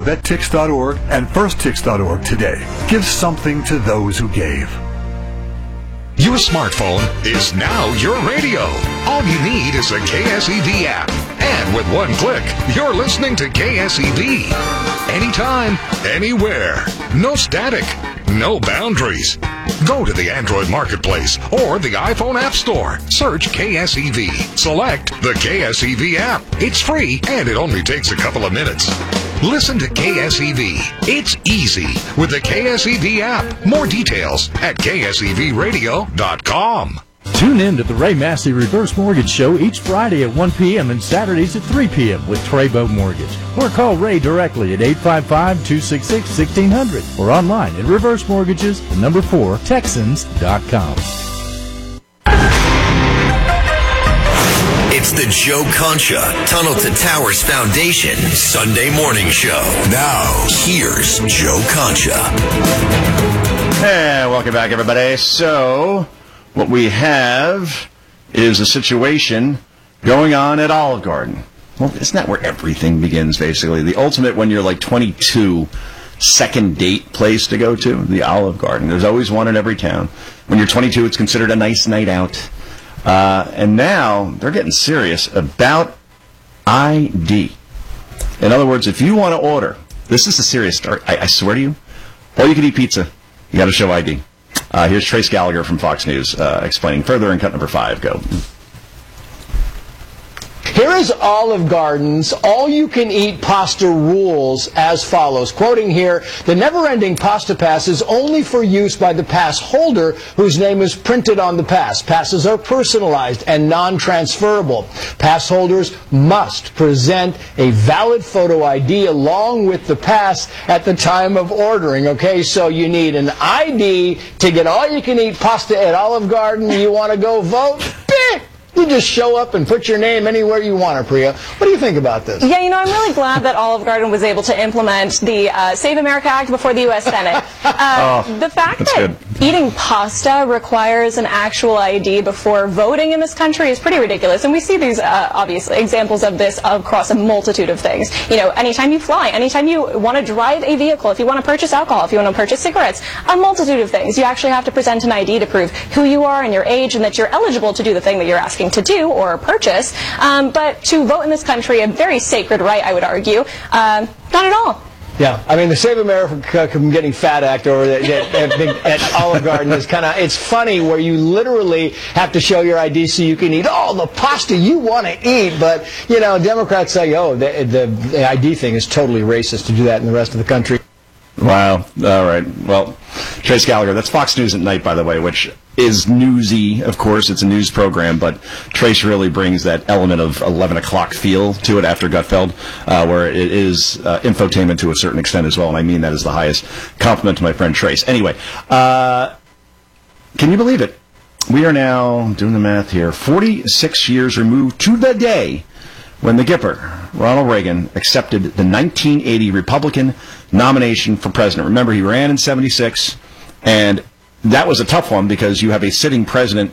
VetTix.org and FirstTix.org today. Give something to those who gave. Your smartphone is now your radio. All you need is a KSEV app. And with one click, you're listening to KSEV. Anytime, anywhere. No static. No boundaries. Go to the Android Marketplace or the iPhone App Store. Search KSEV. Select the KSEV app. It's free and it only takes a couple of minutes. Listen to KSEV. It's easy with the KSEV app. More details at ksevradio.com. Tune in to the Ray Massey Reverse Mortgage Show each Friday at 1 p.m. and Saturdays at 3 p.m. with Treybo Mortgage. Or call Ray directly at 855-266-1600 or online at reversemortgages4texans.com. It's the Joe Concha Tunnel to Towers Foundation Sunday morning show. Now, here's Joe Concha. Hey, welcome back, everybody. So, what we have is a situation going on at Olive Garden. Well, isn't that where everything begins, basically? The ultimate, when you're like 22, second date place to go to, the Olive Garden. There's always one in every town. When you're 22, it's considered a nice night out. And now they're getting serious about ID. In other words, if you want to order, this is a serious story. I swear to you, all you can eat pizza, you got to show ID. Here's Trace Gallagher from Fox News explaining further in cut number 5. Go. Here is Olive Garden's all-you-can-eat pasta rules as follows. Quoting here, the never-ending pasta pass is only for use by the pass holder whose name is printed on the pass. Passes are personalized and non-transferable. Pass holders must present a valid photo ID along with the pass at the time of ordering. Okay, so you need an ID to get all-you-can-eat pasta at Olive Garden. You want to go vote? You just show up and put your name anywhere you want, Priya. What do you think about this? Yeah, I'm really glad that Olive Garden was able to implement the Save America Act before the U.S. Senate. The fact that eating pasta requires an actual ID before voting in this country is pretty ridiculous. And we see these, obviously, examples of this across a multitude of things. Anytime you fly, anytime you want to drive a vehicle, if you want to purchase alcohol, if you want to purchase cigarettes, a multitude of things. You actually have to present an ID to prove who you are and your age and that you're eligible to do the thing that you're asking to do or purchase, but to vote in this country, a very sacred right, I would argue, not at all. Yeah, I mean, the Save America from Getting Fat Act over at Olive Garden is it's funny where you literally have to show your ID so you can eat all the pasta you want to eat, but, Democrats say, the ID thing is totally racist to do that in the rest of the country. Wow. All right. Well, Trace Gallagher, that's Fox News at night, by the way, which is newsy. Of course, it's a news program, but Trace really brings that element of 11 o'clock feel to it after Gutfeld, where it is infotainment to a certain extent as well, and I mean that as the highest compliment to my friend Trace. Anyway, can you believe it? We are now, doing the math here, 46 years removed to the day when the Gipper, Ronald Reagan, accepted the 1980 Republican nomination for president. Remember, he ran in 76, and that was a tough one because you have a sitting president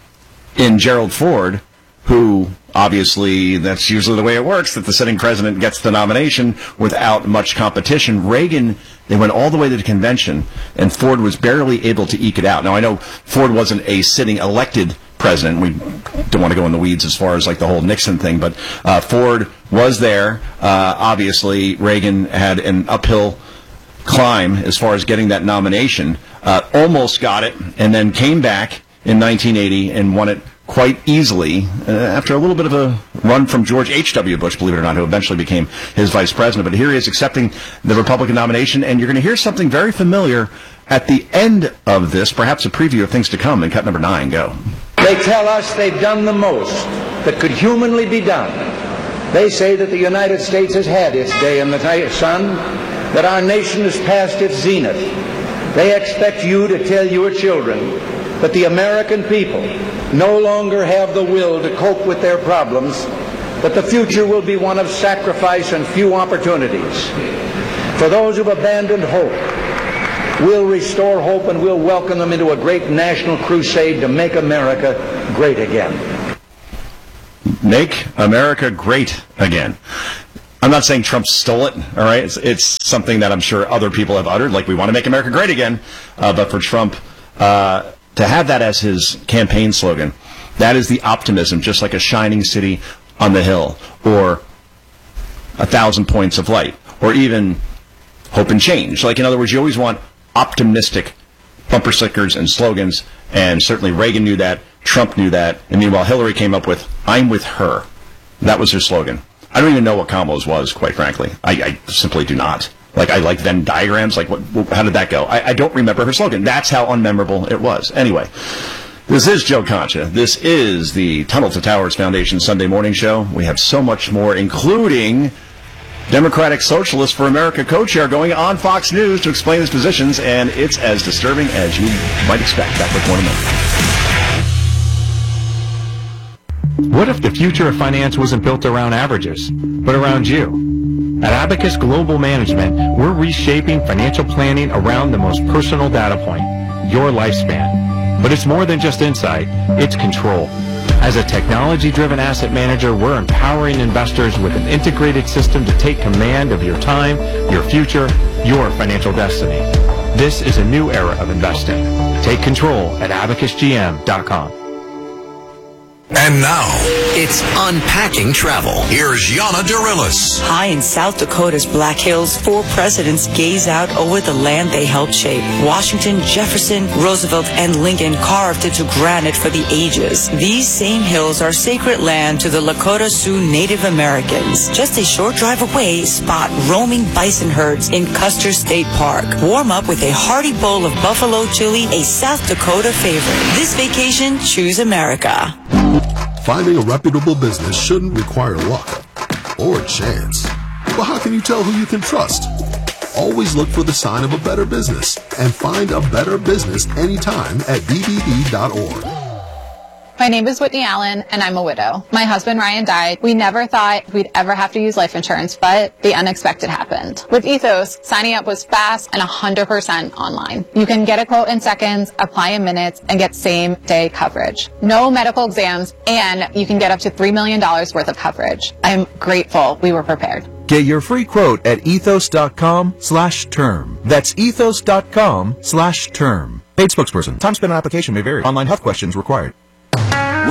in Gerald Ford who, obviously, that's usually the way it works, that the sitting president gets the nomination without much competition. Reagan, they went all the way to the convention, and Ford was barely able to eke it out. Now, I know Ford wasn't a sitting elected president. We don't want to go in the weeds as far as like the whole Nixon thing, but Ford was there. Obviously, Reagan had an uphill climb as far as getting that nomination. Almost got it, and then came back in 1980 and won it quite easily after a little bit of a run from George H.W. Bush, believe it or not, who eventually became his vice president. But here he is accepting the Republican nomination, and you're going to hear something very familiar at the end of this, perhaps a preview of things to come in cut number 9. Go. They tell us they've done the most that could humanly be done. They say that the United States has had its day in the sun, that our nation has passed its zenith. They expect you to tell your children that the American people no longer have the will to cope with their problems, that the future will be one of sacrifice and few opportunities. For those who've abandoned hope, we'll restore hope and we'll welcome them into a great national crusade to make America great again. Make America great again. I'm not saying Trump stole it, all right? It's something that I'm sure other people have uttered, like we want to make America great again. But for Trump to have that as his campaign slogan, that is the optimism, just like a shining city on the hill, or 1,000 points of light, or even hope and change. Like, in other words, you always want optimistic bumper stickers and slogans, and certainly Reagan knew that, Trump knew that, and meanwhile Hillary came up with, I'm with her. That was her slogan. I don't even know what Kamala's was, quite frankly. I simply do not. Like, I like Venn diagrams. Like, how did that go? I don't remember her slogan. That's how unmemorable it was. Anyway, this is Joe Concha. This is the Tunnel to Towers Foundation Sunday morning show. We have so much more, including Democratic Socialists for America co-chair going on Fox News to explain his positions, and it's as disturbing as you might expect. Back with more in a minute. What if the future of finance wasn't built around averages, but around you? At Abacus Global Management, we're reshaping financial planning around the most personal data point, your lifespan. But it's more than just insight, it's control. As a technology-driven asset manager, we're empowering investors with an integrated system to take command of your time, your future, your financial destiny. This is a new era of investing. Take control at abacusgm.com. And now, it's Unpacking Travel. Here's Yana Dorillis. High in South Dakota's Black Hills, 4 presidents gaze out over the land they helped shape. Washington, Jefferson, Roosevelt, and Lincoln carved into granite for the ages. These same hills are sacred land to the Lakota Sioux Native Americans. Just a short drive away, spot roaming bison herds in Custer State Park. Warm up with a hearty bowl of buffalo chili, a South Dakota favorite. This vacation, choose America. Finding a reputable business shouldn't require luck or chance. But how can you tell who you can trust? Always look for the sign of a better business and find a better business anytime at bbb.org. My name is Whitney Allen, and I'm a widow. My husband, Ryan, died. We never thought we'd ever have to use life insurance, but the unexpected happened. With Ethos, signing up was fast and 100% online. You can get a quote in seconds, apply in minutes, and get same-day coverage. No medical exams, and you can get up to $3 million worth of coverage. I'm grateful we were prepared. Get your free quote at ethos.com/term. That's ethos.com/term. Paid spokesperson. Time spent on application may vary. Online health questions required.